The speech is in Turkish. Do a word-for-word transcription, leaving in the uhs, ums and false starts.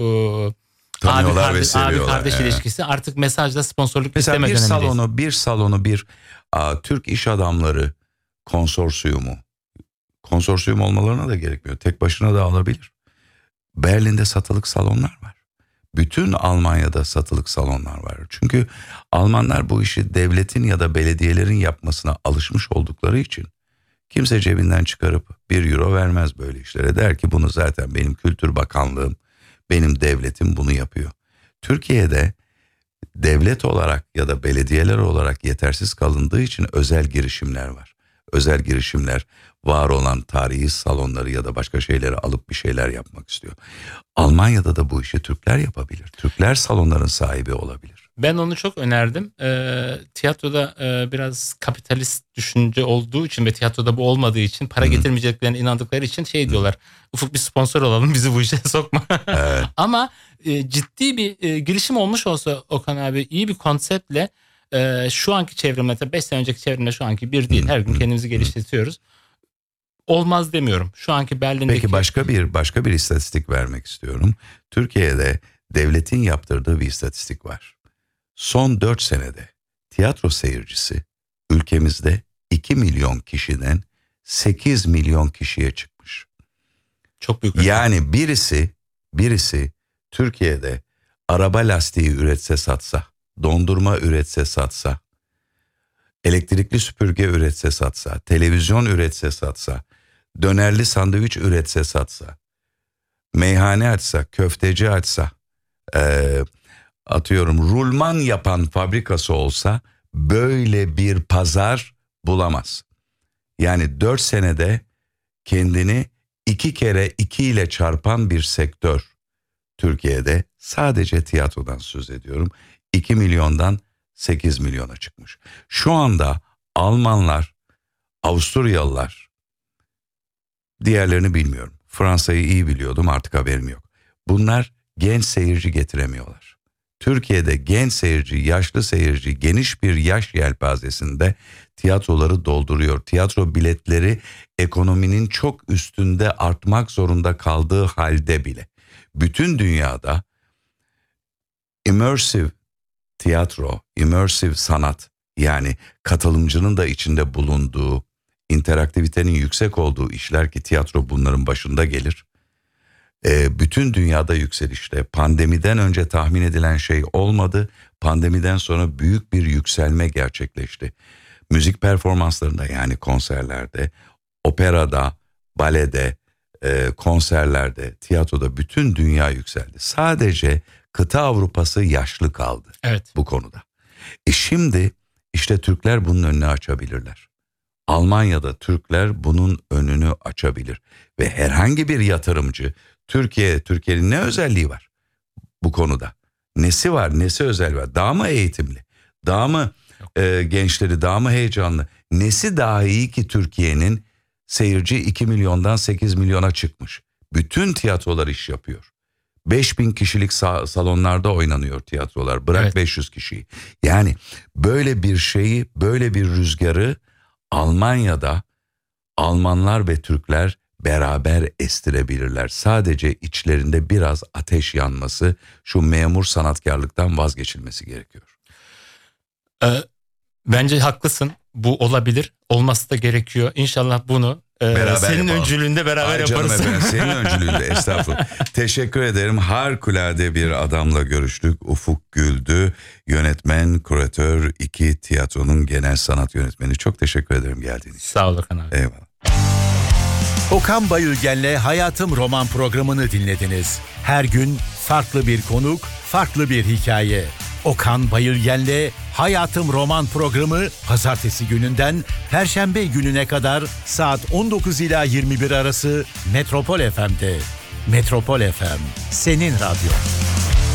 e, abi kardeş, abi kardeş evet. ilişkisi, artık mesajda sponsorluk mesela isteme bir dönemindeyiz. salonu bir salonu bir a, Türk İş Adamları konsorsiyumu, konsorsiyum olmalarına da gerekmiyor, tek başına da alabilir. Berlin'de satılık salonlar var. Bütün Almanya'da satılık salonlar var. Çünkü Almanlar bu işi devletin ya da belediyelerin yapmasına alışmış oldukları için kimse cebinden çıkarıp bir euro vermez böyle işlere. Der ki bunu zaten benim Kültür Bakanlığım, benim devletim bunu yapıyor. Türkiye'de devlet olarak ya da belediyeler olarak yetersiz kalındığı için özel girişimler var. Özel girişimler var olan tarihi salonları ya da başka şeyleri alıp bir şeyler yapmak istiyor. Almanya'da da bu işi Türkler yapabilir. Türkler salonların sahibi olabilir. Ben onu çok önerdim. E, tiyatroda e, biraz kapitalist düşünce olduğu için ve tiyatroda bu olmadığı için, para Hı-hı. getirmeyeceklerine inandıkları için şey diyorlar. Hı-hı. Ufuk bir sponsor olalım, bizi bu işe sokma. Evet. Ama e, ciddi bir e, girişim olmuş olsa Okan abi, iyi bir konseptle e, şu anki çevremle, beş sene önceki çevremle şu anki bir değil. Her gün kendimizi geliştiriyoruz. Olmaz demiyorum. Şu anki Berlin'deki... Peki başka bir başka bir istatistik vermek istiyorum. Türkiye'de devletin yaptırdığı bir istatistik var. Son dört senede tiyatro seyircisi ülkemizde iki milyon kişiden sekiz milyon kişiye çıkmış. Çok büyük. Yani birisi birisi Türkiye'de araba lastiği üretse satsa, dondurma üretse satsa, elektrikli süpürge üretse satsa, televizyon üretse satsa, dönerli sandviç üretse satsa, meyhane açsa, köfteci açsa, eee atıyorum rulman yapan fabrikası olsa böyle bir pazar bulamaz. Yani dört senede kendini iki kere iki ile çarpan bir sektör Türkiye'de, sadece tiyatrodan söz ediyorum, iki milyondan sekiz milyona çıkmış. Şu anda Almanlar, Avusturyalılar, diğerlerini bilmiyorum, Fransa'yı iyi biliyordum, artık haberim yok. Bunlar genç seyirci getiremiyorlar. Türkiye'de genç seyirci, yaşlı seyirci geniş bir yaş yelpazesinde tiyatroları dolduruyor. Tiyatro biletleri ekonominin çok üstünde artmak zorunda kaldığı halde bile. Bütün dünyada immersive tiyatro, immersive sanat, yani katılımcının da içinde bulunduğu, interaktivitenin yüksek olduğu işler, ki tiyatro bunların başında gelir. E, bütün dünyada yükselişte. Pandemiden önce tahmin edilen şey olmadı. Pandemiden sonra büyük bir yükselme gerçekleşti. Müzik performanslarında, yani konserlerde, operada, balede, e, konserlerde, tiyatroda bütün dünya yükseldi. Sadece kıta Avrupası yaşlı kaldı, evet, bu konuda. E şimdi işte Türkler bunun önünü açabilirler. Almanya'da Türkler bunun önünü açabilir ve herhangi bir yatırımcı Türkiye, Türkiye'nin ne özelliği var bu konuda? Nesi var, nesi özel var? Daha mı eğitimli? Daha mı e, gençleri, daha mı heyecanlı? Nesi daha iyi ki Türkiye'nin seyirci iki milyondan sekiz milyona çıkmış? Bütün tiyatrolar iş yapıyor. beş bin kişilik sa- salonlarda oynanıyor tiyatrolar. Bırak evet. beş yüz kişiyi. Yani böyle bir şeyi, böyle bir rüzgarı Almanya'da Almanlar ve Türkler beraber estirebilirler. Sadece içlerinde biraz ateş yanması, şu memur sanatkarlıktan vazgeçilmesi gerekiyor. Ee, bence haklısın. Bu olabilir. Olması da gerekiyor. İnşallah bunu e, beraber senin yapalım. öncülüğünde beraber Ay yaparız. Canım efendim, senin öncülüğünde, estağfurullah. Teşekkür ederim. Harikulade bir adamla görüştük. Ufuk Güldü, yönetmen, kuratör, iki tiyatronun genel sanat yönetmeni. Çok teşekkür ederim geldiğin için. Sağ ol Okan abi. Eyvallah. Okan Bayülgen'le Hayatım Roman programını dinlediniz. Her gün farklı bir konuk, farklı bir hikaye. Okan Bayülgen'le Hayatım Roman programı pazartesi gününden perşembe gününe kadar saat on dokuz ila yirmi bir arası Metropol F M'de. Metropol F M, senin radyo.